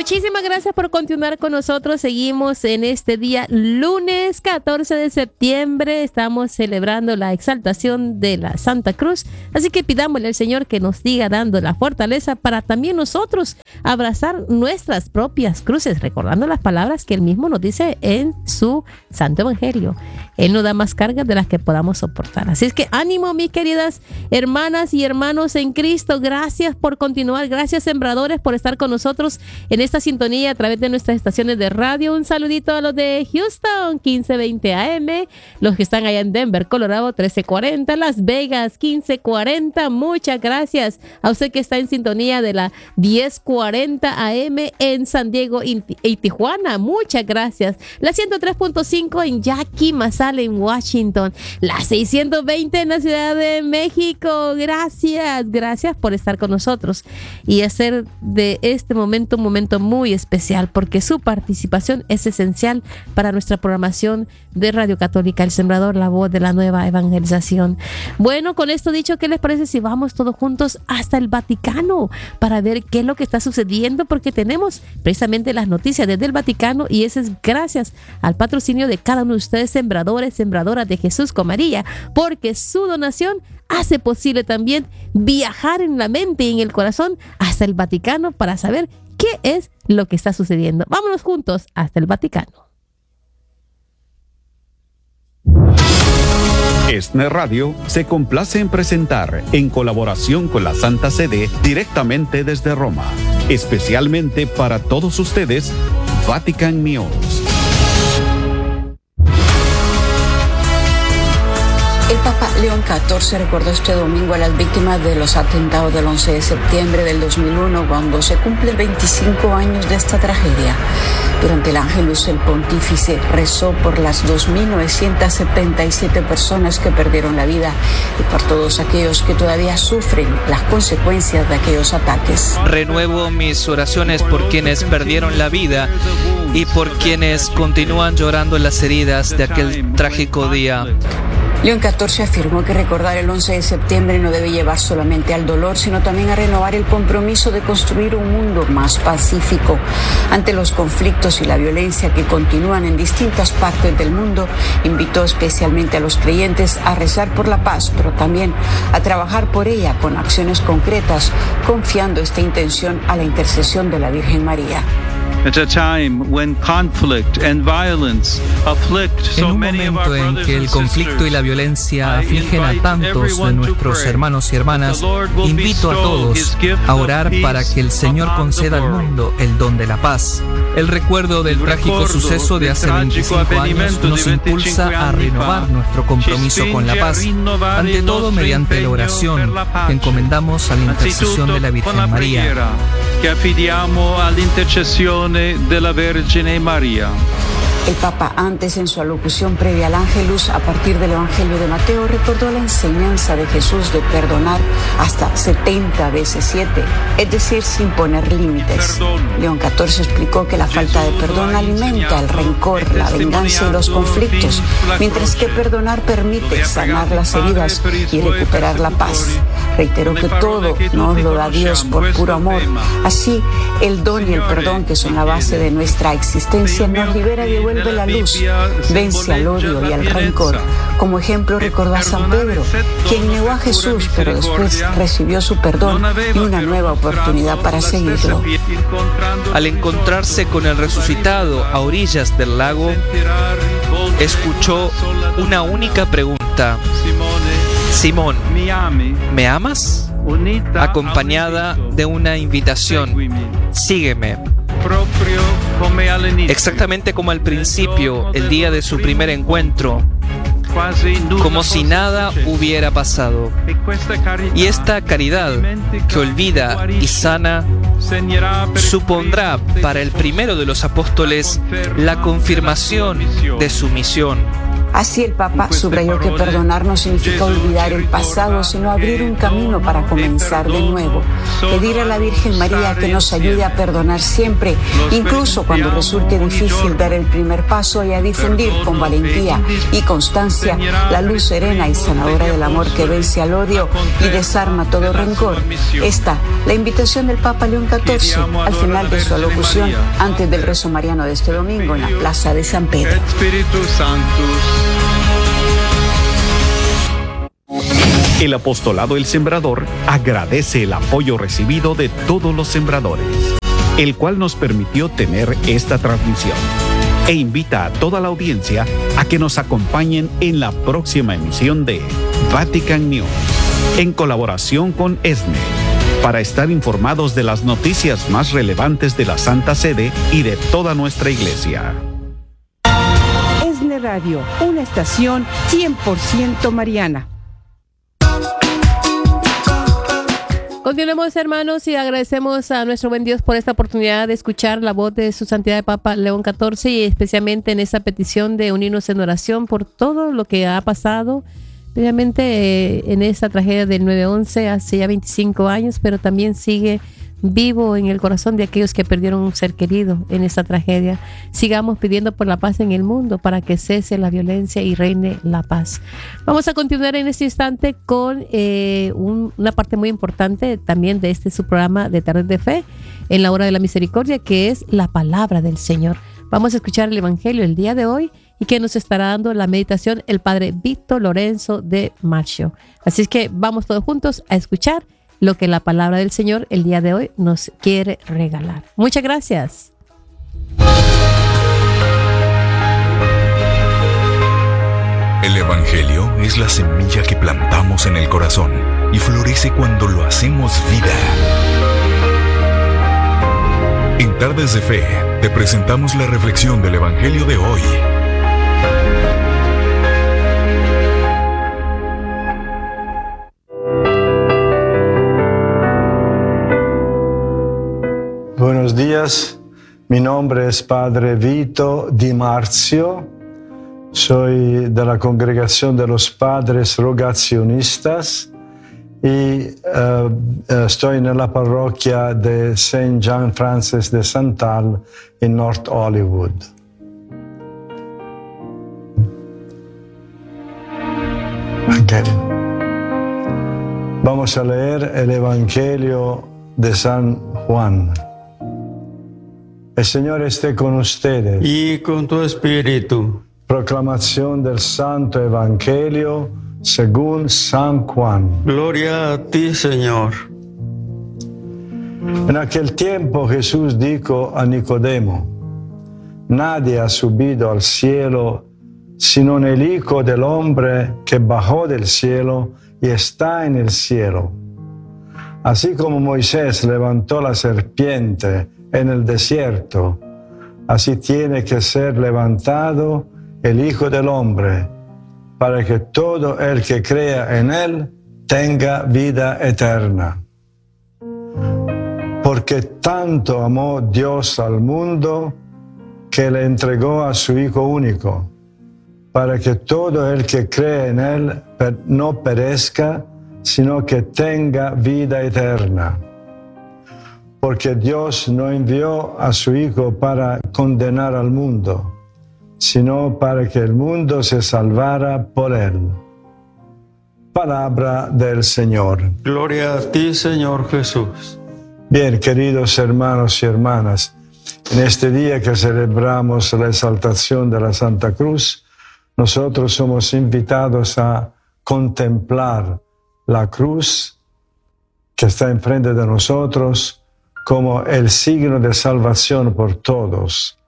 Muchísimas gracias por continuar con nosotros. Seguimos en este día, lunes 14 de septiembre. Estamos celebrando la exaltación de la Santa Cruz. Así que pidámosle al Señor que nos siga dando la fortaleza para también nosotros abrazar nuestras propias cruces, recordando las palabras que Él mismo nos dice en su Santo Evangelio. Él nos da más cargas de las que podamos soportar. Así es que ánimo, mis queridas hermanas y hermanos en Cristo. Gracias por continuar. Gracias, sembradores, por estar con nosotros en esta sintonía a través de nuestras estaciones de radio. Un saludito a los de Houston, 1520 AM, los que están allá en Denver, Colorado, 1340, Las Vegas, 1540. Muchas gracias a usted que está en sintonía de la 1040 AM en San Diego y Tijuana. Muchas gracias. La 103.5 en Yakima, en Washington, la 620 en la Ciudad de México. Gracias por estar con nosotros y hacer de este momento un momento muy especial, porque su participación es esencial para nuestra programación de Radio Católica El Sembrador, la voz de la nueva evangelización. Bueno, con esto dicho, ¿qué les parece si vamos todos juntos hasta el Vaticano para ver qué es lo que está sucediendo? Porque tenemos precisamente las noticias desde el Vaticano, y eso es gracias al patrocinio de cada uno de ustedes, sembradores, sembradoras de Jesús con María, porque su donación hace posible también viajar en la mente y en el corazón hasta el Vaticano para saber qué es lo que está sucediendo. Vámonos juntos hasta el Vaticano. ESNE Radio se complace en presentar, en colaboración con la Santa Sede, directamente desde Roma, especialmente para todos ustedes, Vatican News. El Papa León XIV recordó este domingo a las víctimas de los atentados del 11 de septiembre del 2001, cuando se cumplen 25 años de esta tragedia. Durante el Ángelus, el pontífice rezó por las 2.977 personas que perdieron la vida y por todos aquellos que todavía sufren las consecuencias de aquellos ataques. Renuevo mis oraciones por quienes perdieron la vida y por quienes continúan llorando las heridas de aquel trágico día. León XIV afirmó que recordar el 11 de septiembre no debe llevar solamente al dolor, sino también a renovar el compromiso de construir un mundo más pacífico. Ante los conflictos y la violencia que continúan en distintas partes del mundo, invitó especialmente a los creyentes a rezar por la paz, pero también a trabajar por ella con acciones concretas, confiando esta intención a la intercesión de la Virgen María. En un momento en que el conflicto y la violencia afligen a tantos de nuestros hermanos y hermanas, invito a todos a orar para que el Señor conceda al mundo el don de la paz. El recuerdo del trágico suceso de hace 25 años nos impulsa a renovar nuestro compromiso con la paz, ante todo mediante la oración que encomendamos a la intercesión de la Virgen María. Que affidiamo all'intercessione della Vergine Maria. El Papa, antes, en su alocución previa al Ángelus, a partir del Evangelio de Mateo, recordó la enseñanza de Jesús de perdonar hasta 70 veces 7, es decir, sin poner límites. León XIV explicó que la falta de perdón alimenta el rencor, la venganza y los conflictos, mientras que perdonar permite sanar las heridas y recuperar la paz. Reiteró que todo nos lo da Dios por puro amor. Así, el don y el perdón, que son la base de nuestra existencia, nos libera y devuelve la luz, vence al odio y al rencor. Como ejemplo, recordó a San Pedro, quien negó a Jesús, pero después recibió su perdón y una nueva oportunidad para seguirlo. Al encontrarse con el resucitado a orillas del lago, escuchó una única pregunta: Simón, ¿me amas? Acompañada de una invitación: sígueme. Exactamente como al principio, el día de su primer encuentro, como si nada hubiera pasado. Y esta caridad que olvida y sana supondrá para el primero de los apóstoles la confirmación de su misión. Así el Papa subrayó que perdonar no significa olvidar el pasado, sino abrir un camino para comenzar de nuevo. Pedir a la Virgen María que nos ayude a perdonar siempre, incluso cuando resulte difícil dar el primer paso, y a difundir con valentía y constancia la luz serena y sanadora del amor que vence al odio y desarma todo rencor. Esta, la invitación del Papa León XIV al final de su alocución antes del rezo mariano de este domingo en la Plaza de San Pedro. El apostolado El Sembrador agradece el apoyo recibido de todos los sembradores, el cual nos permitió tener esta transmisión, e invita a toda la audiencia a que nos acompañen en la próxima emisión de Vatican News, en colaboración con ESNE, para estar informados de las noticias más relevantes de la Santa Sede y de toda nuestra Iglesia. ESNE Radio, una estación 100% mariana. Continuemos, hermanos, y agradecemos a nuestro buen Dios por esta oportunidad de escuchar la voz de su santidad el Papa León XIV, y especialmente en esta petición de unirnos en oración por todo lo que ha pasado, especialmente en esta tragedia del 9/11 hace ya 25 años, pero también sigue vivo en el corazón de aquellos que perdieron un ser querido en esta tragedia. Sigamos pidiendo por la paz en el mundo para que cese la violencia y reine la paz. Vamos a continuar en este instante con una parte muy importante también de su programa de Tardes de Fe en la Hora de la Misericordia, que es la palabra del Señor. Vamos a escuchar el Evangelio el día de hoy, y que nos estará dando la meditación el Padre Víctor Lorenzo de Marcio. Así es que vamos todos juntos a escuchar lo que la palabra del Señor el día de hoy nos quiere regalar. Muchas gracias. El Evangelio es la semilla que plantamos en el corazón y florece cuando lo hacemos vida. En Tardes de Fe te presentamos la reflexión del Evangelio de hoy. Buenos días, mi nombre es Padre Vito Di Marzio, soy de la Congregación de los Padres Rogacionistas y estoy en la parroquia de St. John Francis de Santal en North Hollywood. Okay. Vamos a leer el Evangelio de San Juan. El Señor esté con ustedes. Y con tu espíritu. Proclamación del Santo Evangelio según San Juan. Gloria a ti, Señor. En aquel tiempo Jesús dijo a Nicodemo: nadie ha subido al cielo sino el Hijo del Hombre que bajó del cielo y está en el cielo. Así como Moisés levantó la serpiente en el desierto, así tiene que ser levantado el Hijo del Hombre, para que todo el que crea en él tenga vida eterna. Porque tanto amó Dios al mundo que le entregó a su Hijo único, para que todo el que cree en él no perezca, sino que tenga vida eterna. Porque Dios no envió a su Hijo para condenar al mundo, sino para que el mundo se salvara por él. Palabra del Señor. Gloria a ti, Señor Jesús. Bien, queridos hermanos y hermanas, en este día que celebramos la exaltación de la Santa Cruz, nosotros somos invitados a contemplar la cruz que está enfrente de nosotros como el signo de salvación por todos.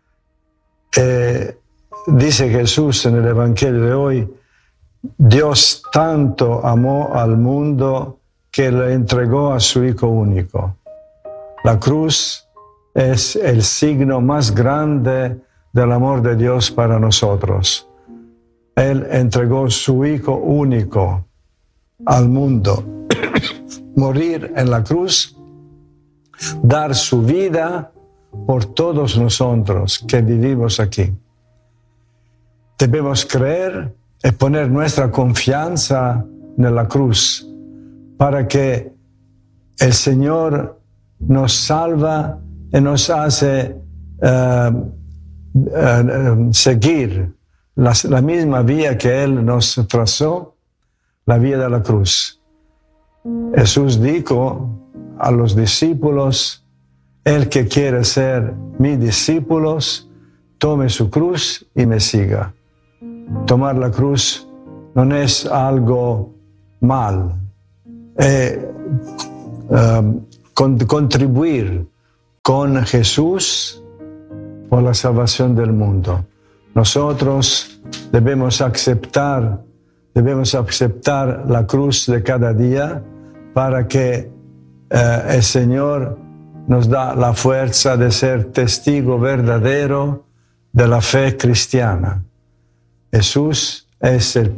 Dice Jesús en el Evangelio de hoy: Dios tanto amó al mundo que le entregó a su Hijo único. La cruz es el signo más grande del amor de Dios para nosotros. Él entregó su Hijo único al mundo. Morir en la cruz, dar su vida por todos nosotros que vivimos aquí. debemos creer y poner nuestra confianza en la cruz para que el Señor nos salva y nos hace seguir la misma vía que Él nos trazó, la vía de la cruz. Jesús dijo a los discípulos: el que quiere ser mis discípulos, tome su cruz y me siga. Tomar la cruz no es algo mal, contribuir con Jesús por la salvación del mundo. Nosotros debemos aceptar la cruz de cada día para que el Señor nos da la fuerza de ser testigo verdadero de la fe cristiana. Jesús es el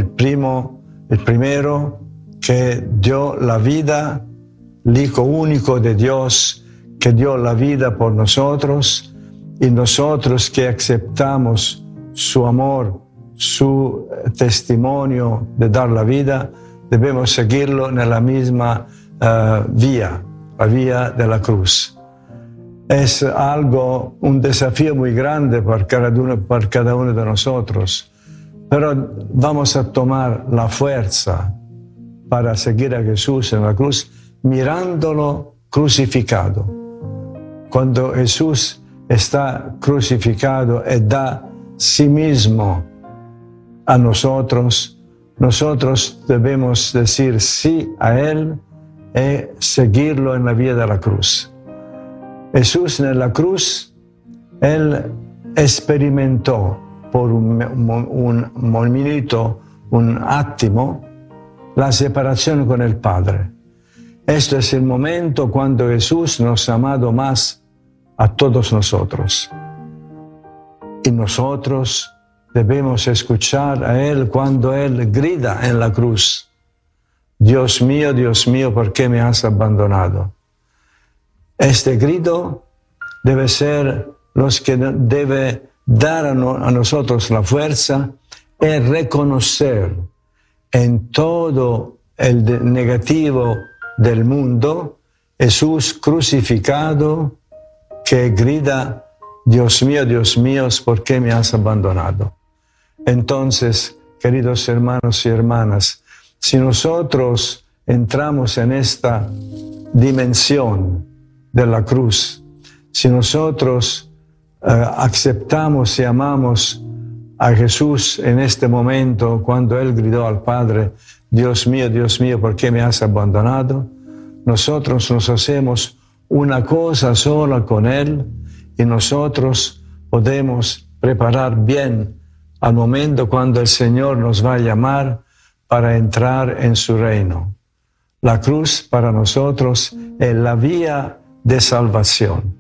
primero que dio la vida, el Hijo único de Dios que dio la vida por nosotros, y nosotros que aceptamos su amor, su testimonio de dar la vida, debemos seguirlo en la misma vía, la vía de la cruz. Es un desafío muy grande para cada uno de nosotros, pero vamos a tomar la fuerza para seguir a Jesús en la cruz, mirándolo crucificado. Cuando Jesús está crucificado y da sí mismo a nosotros, nosotros debemos decir sí a Él y seguirlo en la vía de la cruz. Jesús en la cruz, Él experimentó por un minuto, un attimo, la separación con el Padre. Este es el momento cuando Jesús nos ha amado más a todos nosotros. Y nosotros debemos escuchar a Él cuando Él grita en la cruz: Dios mío, ¿por qué me has abandonado? Este grito debe ser los que debe dar a nosotros la fuerza y reconocer en todo el negativo del mundo Jesús crucificado que grita: Dios mío, ¿por qué me has abandonado? Entonces, queridos hermanos y hermanas, si nosotros entramos en esta dimensión de la cruz, si nosotros aceptamos y amamos a Jesús en este momento, cuando Él gritó al Padre: Dios mío, ¿por qué me has abandonado? Nosotros nos hacemos una cosa sola con Él y nosotros podemos preparar bien al momento cuando el Señor nos va a llamar para entrar en su reino. La cruz para nosotros es la vía de salvación.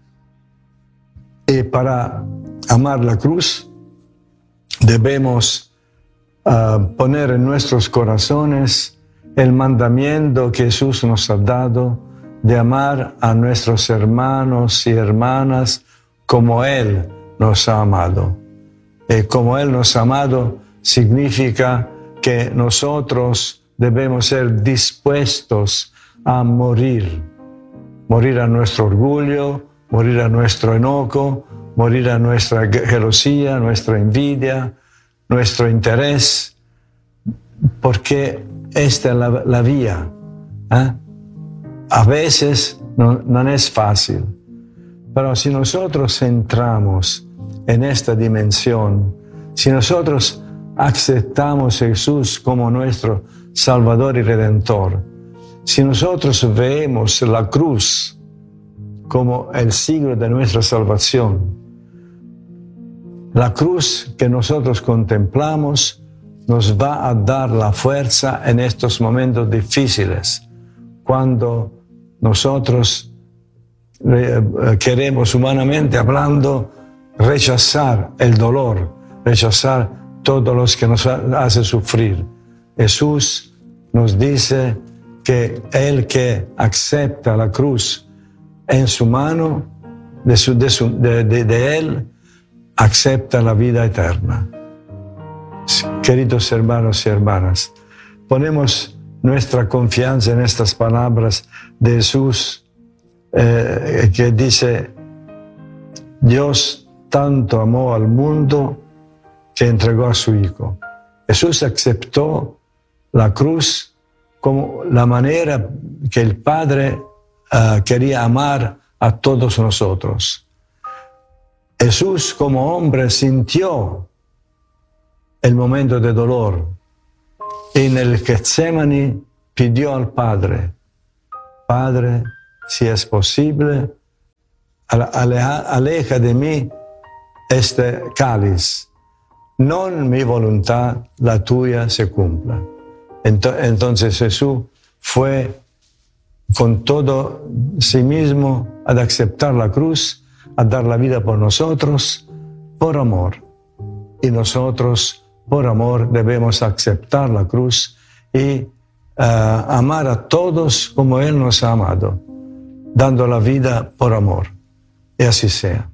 Y para amar la cruz debemos poner en nuestros corazones el mandamiento que Jesús nos ha dado de amar a nuestros hermanos y hermanas como Él nos ha amado. Y como Él nos ha amado significa que nosotros debemos ser dispuestos a morir a nuestro orgullo, morir a nuestro enojo, morir a nuestra gelosía, nuestra envidia, nuestro interés, porque esta es la vía. A veces no es fácil, pero si nosotros entramos en esta dimensión, si nosotros aceptamos a Jesús como nuestro Salvador y Redentor, si nosotros vemos la cruz como el signo de nuestra salvación, la cruz que nosotros contemplamos nos va a dar la fuerza en estos momentos difíciles, cuando nosotros queremos, humanamente hablando, rechazar el dolor, rechazar todo lo que nos hace sufrir. Jesús nos dice que el que acepta la cruz en su mano, de Él, acepta la vida eterna. Queridos hermanos y hermanas, ponemos nuestra confianza en estas palabras de Jesús que dice: Dios tanto amó al mundo que entregó a su Hijo. Jesús aceptó la cruz como la manera que el Padre quería amar a todos nosotros. Jesús como hombre sintió el momento de dolor. En el Getsemaní pidió al Padre: Padre, si es posible, aleja de mí este cáliz. Non mi voluntad, la tuya se cumpla. Entonces Jesús fue con todo sí mismo a aceptar la cruz, a dar la vida por nosotros, por amor. Y nosotros, por amor, debemos aceptar la cruz y amar a todos como Él nos ha amado, dando la vida por amor. Y así sea.